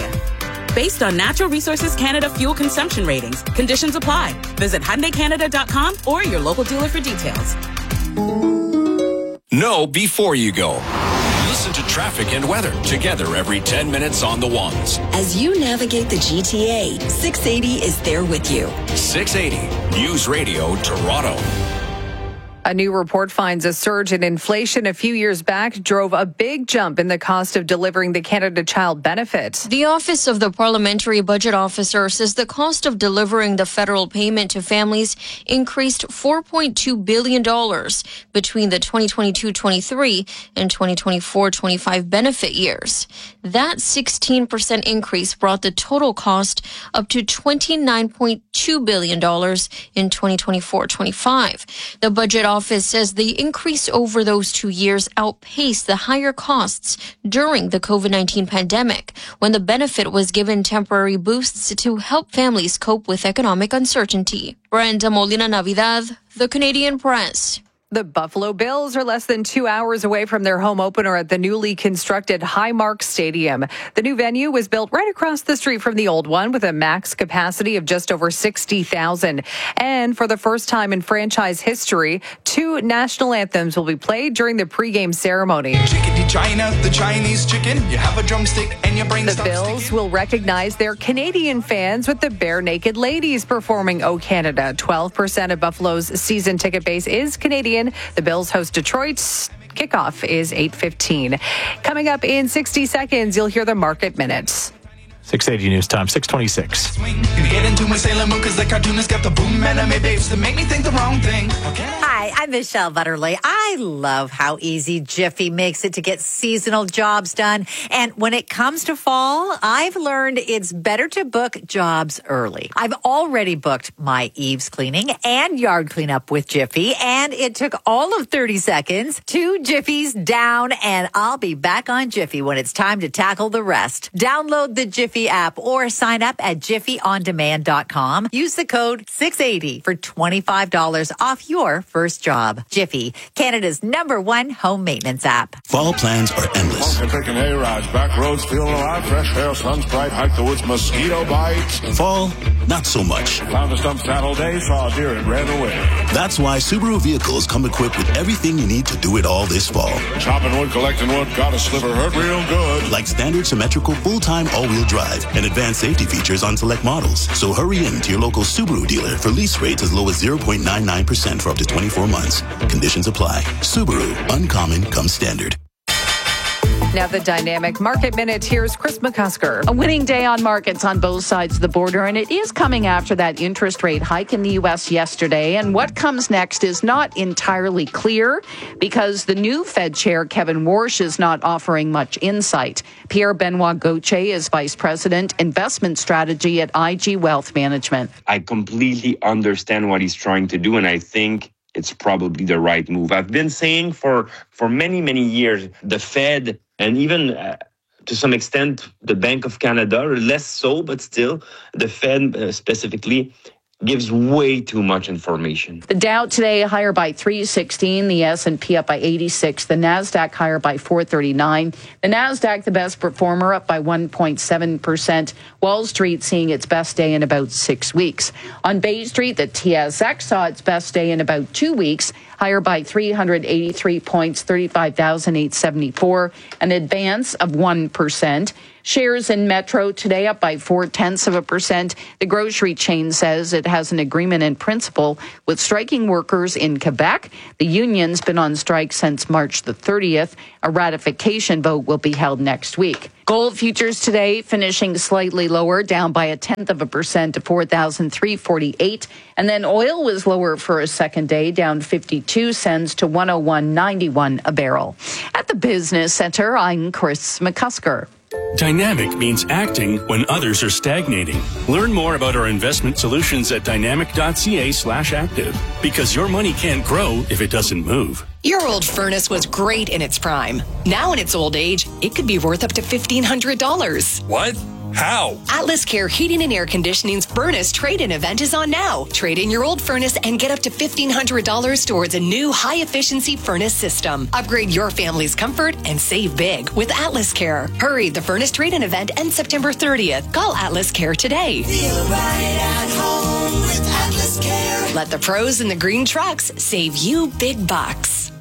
30th. Based on Natural Resources Canada fuel consumption ratings, conditions apply. Visit HyundaiCanada.com or your local dealer for details. Know before you go. Listen to traffic and weather together every 10 minutes on the ones. As you navigate the GTA, 680 is there with you. 680 News Radio Toronto. A new report finds a surge in inflation a few years back drove a big jump in the cost of delivering the Canada Child Benefit. The Office of the Parliamentary Budget Officer says the cost of delivering the federal payment to families increased $4.2 billion between the 2022-23 and 2024-25 benefit years. That 16% increase brought the total cost up to $29.2 billion in 2024-25. The budget office says the increase over those 2 years outpaced the higher costs during the COVID-19 pandemic, when the benefit was given temporary boosts to help families cope with economic uncertainty. Brenda Molina Navidad, The Canadian Press. The Buffalo Bills are less than 2 hours away from their home opener at the newly constructed Highmark Stadium. The new venue was built right across the street from the old one with a max capacity of just over 60,000. And for the first time in franchise history, 2 national anthems will be played during the pregame ceremony. Chickadee China, the Chinese chicken. You have a drumstick and your brain The stops Bills sticking. will recognize their Canadian fans with the Bare Naked Ladies performing O Canada. 12% of Buffalo's season ticket base is Canadian. The Bills host Detroit. Kickoff is 8:15. Coming up in 60 seconds, you'll hear the Market Minutes. 680 News Time, 626. You get into my Sailor Moon because the cartoonist got the boom anime babes to make me think the wrong thing. Okay. Hi, I'm Michelle Butterly. I love how easy Jiffy makes it to get seasonal jobs done. And when it comes to fall, I've learned it's better to book jobs early. I've already booked my eaves cleaning and yard cleanup with Jiffy, and it took all of 30 seconds. 2 Jiffies down, and I'll be back on Jiffy when it's time to tackle the rest. Download the Jiffy app or sign up at jiffyondemand.com. Use the code 680 for $25 off your first job. Jiffy, Canada's #1 home maintenance app. Fall plans are endless. Taking hay rides, back roads, feeling alive, fresh air, sun's bright, hike the woods, mosquito bites. Fall, not so much. Found a stump Saturday, saw a deer and ran away. That's why Subaru vehicles come equipped with everything you need to do it all this fall. Chopping wood, collecting wood, got a sliver, hurt real good. Like standard symmetrical full-time all-wheel drive. drive and advanced safety features on select models. So hurry in to your local Subaru dealer for lease rates as low as 0.99% for up to 24 months. Conditions apply. Subaru. Uncommon comes standard. Now the Dynamic Market Minute. Here's Chris McCusker. A winning day on markets on both sides of the border, and it is coming after that interest rate hike in the U.S. yesterday. And what comes next is not entirely clear because the new Fed chair, Kevin Warsh, is not offering much insight. Pierre-Benoit Gauthier is Vice President, Investment Strategy at IG Wealth Management. I completely understand what he's trying to do, and I think it's probably the right move. I've been saying for many, many years, the Fed and even to some extent the Bank of Canada, or less so, but still the Fed specifically, gives way too much information. The Dow today higher by 316, the S&P up by 86, the Nasdaq higher by 439. The Nasdaq, the best performer, up by 1.7%. Wall Street seeing its best day in about 6 weeks. On Bay Street, the TSX saw its best day in about 2 weeks, higher by 383 points, 35,874, an advance of 1%. Shares in Metro today up by 0.4%. The grocery chain says it has an agreement in principle with striking workers in Quebec. The union's been on strike since March the 30th. A ratification vote will be held next week. Gold futures today finishing slightly lower, down by 0.1% to 4,348. And then oil was lower for a second day, down 52 cents to 101.91 a barrel. At the Business Center, I'm Chris McCusker. Dynamic means acting when others are stagnating. Learn more about our investment solutions at dynamic.ca/active, because your money can't grow if it doesn't move. Your old furnace was great in its prime. Now in its old age, it could be worth up to $1,500. What? How? Atlas Care Heating and Air Conditioning's furnace trade-in event is on now. Trade in your old furnace and get up to $1,500 towards a new high-efficiency furnace system. Upgrade your family's comfort and save big with Atlas Care. Hurry, the furnace trade-in event ends September 30th. Call Atlas Care today. Feel right at home with Atlas Care. Let the pros in the green trucks save you big bucks.